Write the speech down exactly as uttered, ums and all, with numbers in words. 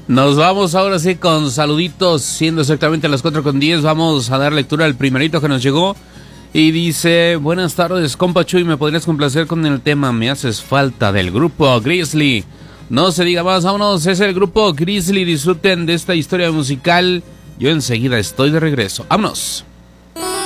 Nos vamos ahora sí con saluditos, siendo exactamente las cuatro con diez. Vamos a dar lectura al primerito que nos llegó. Y dice: buenas tardes, compa Chuy, ¿me podrías complacer con el tema Me Haces Falta del grupo Grizzly? No se diga más, vámonos, es el grupo Grizzly. Disfruten de esta historia musical. Yo enseguida estoy de regreso. ¡Vámonos!